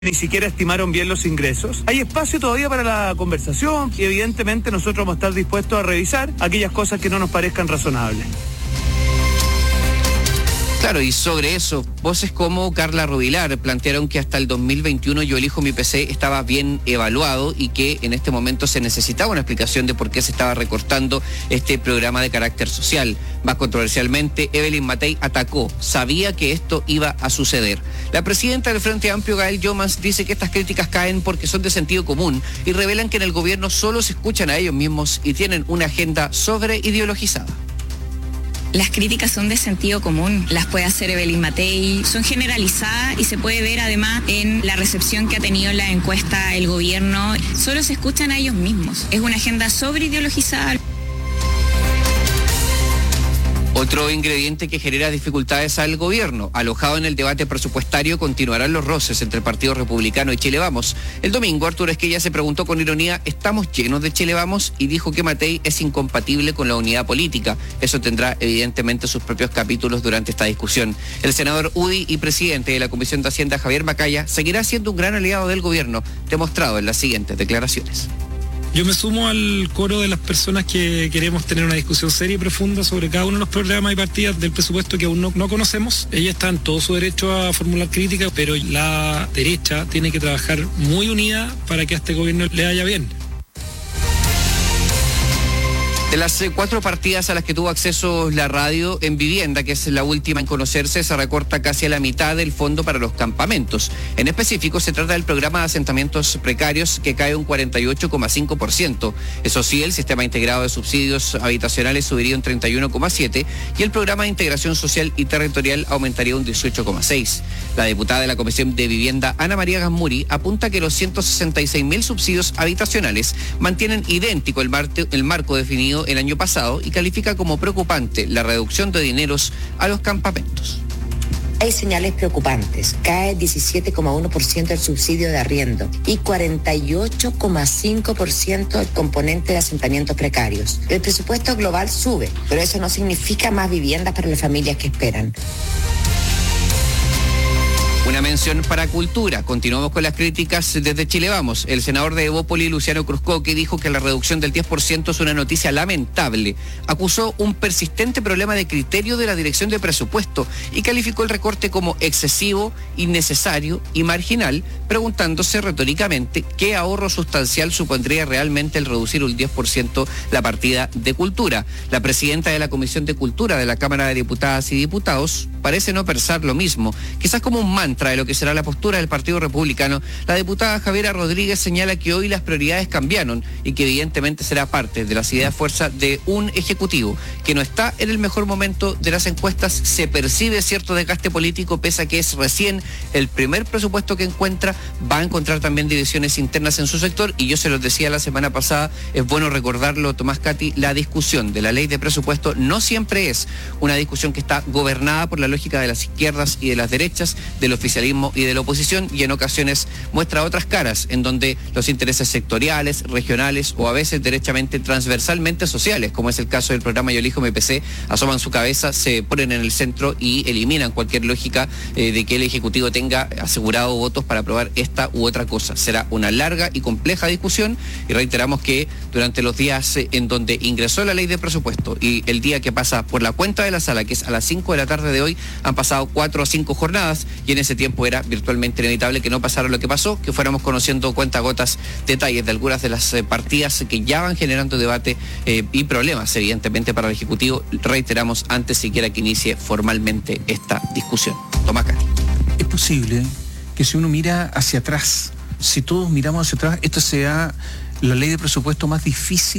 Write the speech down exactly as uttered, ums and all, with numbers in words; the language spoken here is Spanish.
ni siquiera estimaron bien los ingresos. Hay espacio todavía para la conversación y evidentemente nosotros vamos a estar dispuestos a revisar aquellas cosas que no nos parezcan razonables. Claro, y sobre eso, voces como Carla Rubilar plantearon que hasta el dos mil veintiuno Yo Elijo Mi P C estaba bien evaluado y que en este momento se necesitaba una explicación de por qué se estaba recortando este programa de carácter social. Más controversialmente, Evelyn Matei atacó, sabía que esto iba a suceder. La presidenta del Frente Amplio, Gael Jomans, dice que estas críticas caen porque son de sentido común y revelan que en el gobierno solo se escuchan a ellos mismos y tienen una agenda sobreideologizada. Las críticas son de sentido común, las puede hacer Evelyn Matei, son generalizadas y se puede ver además en la recepción que ha tenido la encuesta el gobierno. Solo se escuchan a ellos mismos, es una agenda sobreideologizada. Otro ingrediente que genera dificultades al gobierno. Alojado en el debate presupuestario, continuarán los roces entre el Partido Republicano y Chile Vamos. El domingo, Arturo Esquella se preguntó con ironía, ¿estamos llenos de Chile Vamos? Y dijo que Matei es incompatible con la unidad política. Eso tendrá evidentemente sus propios capítulos durante esta discusión. El senador UDI y presidente de la Comisión de Hacienda, Javier Macaya, seguirá siendo un gran aliado del gobierno, demostrado en las siguientes declaraciones. Yo me sumo al coro de las personas que queremos tener una discusión seria y profunda sobre cada uno de los programas y partidas del presupuesto que aún no, no conocemos. Ella está en todo su derecho a formular críticas, pero la derecha tiene que trabajar muy unida para que a este gobierno le vaya bien. De las eh, cuatro partidas a las que tuvo acceso la radio, en vivienda, que es la última en conocerse, se recorta casi a la mitad del fondo para los campamentos. En específico, se trata del programa de asentamientos precarios, que cae un cuarenta y ocho coma cinco por ciento. Eso sí, el sistema integrado de subsidios habitacionales subiría un treinta y uno coma siete por ciento y el programa de integración social y territorial aumentaría un dieciocho coma seis por ciento. La diputada de la Comisión de Vivienda, Ana María Gasmuri, apunta que los ciento sesenta y seis mil subsidios habitacionales mantienen idéntico el, mar- el marco definido el año pasado y califica como preocupante la reducción de dineros a los campamentos. Hay señales preocupantes. Cae diecisiete coma uno por ciento el subsidio de arriendo y cuarenta y ocho coma cinco por ciento el componente de asentamientos precarios. El presupuesto global sube, pero eso no significa más viviendas para las familias que esperan. Una mención para cultura. Continuamos con las críticas desde Chile Vamos. El senador de Evópoli, Luciano Cruzcoque, dijo que la reducción del diez por ciento es una noticia lamentable. Acusó un persistente problema de criterio de la Dirección de Presupuesto y calificó el recorte como excesivo, innecesario y marginal, preguntándose retóricamente qué ahorro sustancial supondría realmente el reducir un diez por ciento la partida de cultura. La presidenta de la Comisión de Cultura de la Cámara de Diputadas y Diputados parece no pensar lo mismo. Quizás como un mantra de lo que será la postura del Partido Republicano, la diputada Javiera Rodríguez señala que hoy las prioridades cambiaron y que evidentemente será parte de las ideas fuerza de un ejecutivo que no está en el mejor momento de las encuestas. Se percibe cierto desgaste político pese a que es recién el primer presupuesto que encuentra. Va a encontrar también divisiones internas en su sector y yo se los decía la semana pasada, es bueno recordarlo, Tomás Cati, la discusión de la ley de presupuesto no siempre es una discusión que está gobernada por la lógica de las izquierdas y de las derechas, del oficialismo y de la oposición, y en ocasiones muestra otras caras en donde los intereses sectoriales, regionales o a veces derechamente transversalmente sociales, como es el caso del programa Yo Elijo Mi P C, asoman su cabeza, se ponen en el centro y eliminan cualquier lógica eh, de que el Ejecutivo tenga asegurado votos para aprobar esta u otra cosa. Será una larga y compleja discusión y reiteramos que durante los días eh, en donde ingresó la ley de presupuesto y el día que pasa por la cuenta de la sala, que es a las cinco de la tarde de hoy, han pasado cuatro o cinco jornadas y en ese tiempo era virtualmente inevitable que no pasara lo que pasó, que fuéramos conociendo cuentagotas detalles de algunas de las eh, partidas que ya van generando debate eh, y problemas evidentemente para el Ejecutivo, reiteramos, antes siquiera que inicie formalmente esta discusión. Tomás Cati. Es posible que si uno mira hacia atrás, si todos miramos hacia atrás, esta sea la ley de presupuesto más difícil